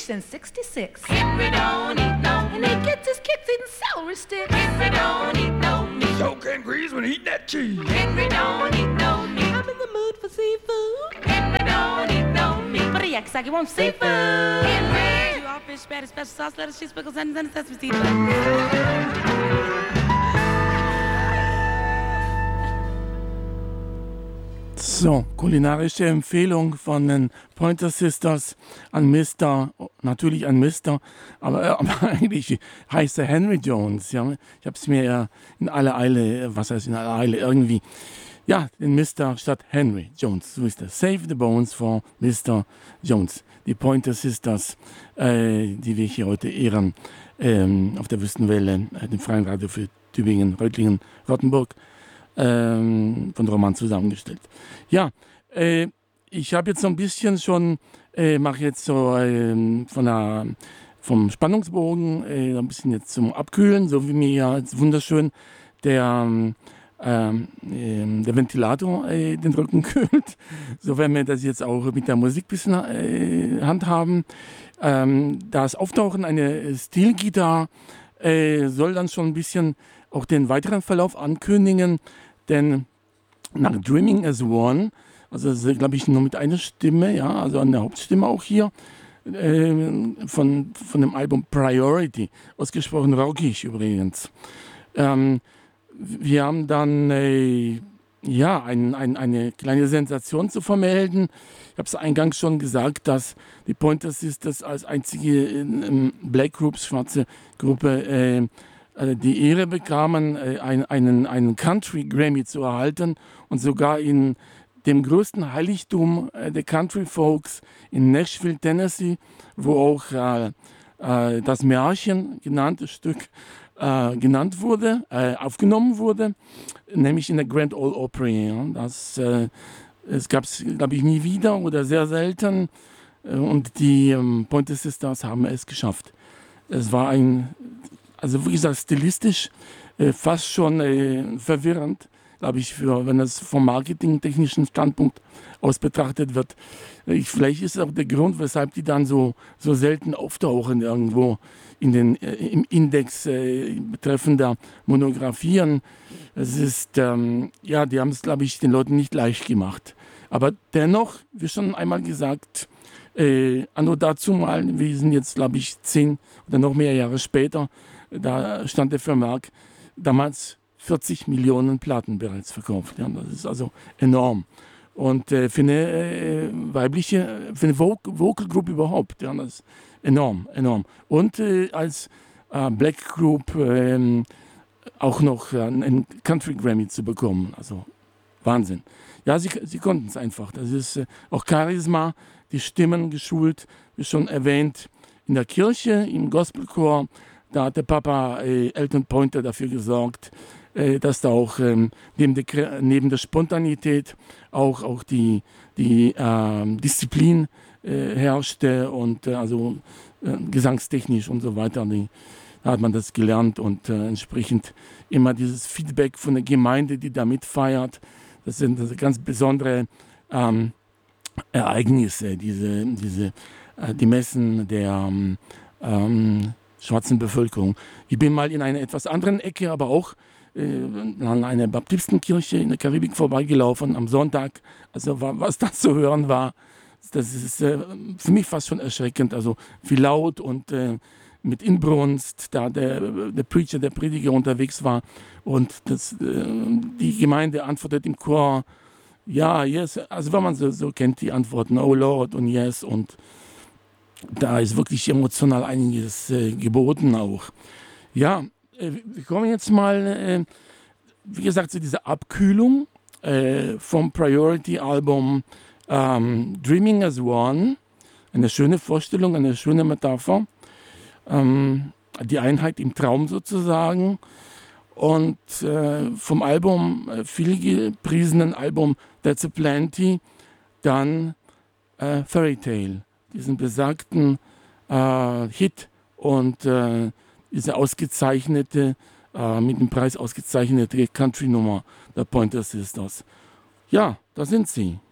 since 66. Henry don't eat no And he gets his kicks eating celery sticks. Henry don't eat no meat. So can grease when he eat that cheese. Henry don't eat no meat. I'm in the mood for seafood. Henry don't eat no meat. But he acts like he wants seafood. Henry. You all fish, spaghetti, special sauce, lettuce, cheese, pickles, onions, and sesame seeds. So, kulinarische Empfehlung von den Pointer Sisters an Mr., natürlich an Mr., aber eigentlich heißt er Henry Jones. Ja. Ich habe es mir ja in aller Eile, was heißt in aller Eile, irgendwie, ja, den Mr. statt Henry Jones, so ist das. Save the Bones for Mr. Jones. Die Pointer Sisters, die wir hier heute ehren, auf der Wüstenwelle, dem Freien Radio für Tübingen, Reutlingen, Rottenburg, von Roman zusammengestellt. Ja, ich habe jetzt so ein bisschen schon, mache jetzt so vom Spannungsbogen ein bisschen jetzt zum Abkühlen, so wie mir ja jetzt wunderschön der Ventilator den Rücken kühlt. So werden wir das jetzt auch mit der Musik ein bisschen handhaben. Das Auftauchen einer Stilgitarre soll dann schon ein bisschen auch den weiteren Verlauf ankündigen, denn nach Dreaming as One, also glaube ich nur mit einer Stimme, ja, also an der Hauptstimme auch hier, von dem Album Priority, ausgesprochen rockig übrigens. Wir haben dann eine kleine Sensation zu vermelden. Ich habe es eingangs schon gesagt, dass die Pointer Sisters als einzige Black Groups, schwarze Gruppe, die Ehre bekamen, einen Country Grammy zu erhalten und sogar in dem größten Heiligtum der Country Folks in Nashville, Tennessee, wo auch das Märchen genannte Stück aufgenommen wurde, nämlich in der Grand Ole Opry. Ja. Das gab es, glaube ich, nie wieder oder sehr selten. Und die Pointer Sisters haben es geschafft. Es war also wie gesagt, stilistisch fast schon verwirrend, glaube ich, wenn das vom marketingtechnischen Standpunkt aus betrachtet wird. Vielleicht ist es auch der Grund, weshalb die dann so selten auftauchen irgendwo im Index betreffender Monographien. Es ist, die haben es, glaube ich, den Leuten nicht leicht gemacht. Aber dennoch, wie schon einmal gesagt, anno dazu mal, wir sind jetzt, glaube ich, 10 oder noch mehr Jahre später, da stand der Vermerk, damals 40 Millionen Platten bereits verkauft. Ja, das ist also enorm. Und für eine Vocal Group überhaupt, ja, das ist enorm. Und als Black Group auch noch einen Country Grammy zu bekommen, also Wahnsinn. Ja, sie konnten es einfach. Das ist auch Charisma, die Stimmen geschult, wie schon erwähnt, in der Kirche, im Gospelchor. Da hat der Papa Elton Pointer dafür gesorgt, dass da auch neben der Spontanität auch die Disziplin herrschte und also gesangstechnisch und so weiter. Da hat man das gelernt und entsprechend immer dieses Feedback von der Gemeinde, die da mitfeiert. Das sind ganz besondere Ereignisse, die Messen der schwarzen Bevölkerung. Ich bin mal in einer etwas anderen Ecke, aber auch an einer Baptistenkirche in der Karibik vorbeigelaufen am Sonntag. Also was da zu hören war, das ist für mich fast schon erschreckend. Also wie laut und mit Inbrunst da der Preacher, der Prediger unterwegs war und die Gemeinde antwortet im Chor, ja, yes, also wenn man so kennt die Antworten, oh Lord und yes, und da ist wirklich emotional einiges geboten auch. Ja, wir kommen jetzt mal, wie gesagt, zu dieser Abkühlung vom Priority-Album Dreaming as One. Eine schöne Vorstellung, eine schöne Metapher. Die Einheit im Traum sozusagen. Und vom Album, viel gepriesenen Album That's a Plenty, dann Fairy Tale. Diesen besagten Hit und diese ausgezeichnete, mit dem Preis ausgezeichnete Country-Nummer der Pointer Sisters. Ja, da sind sie.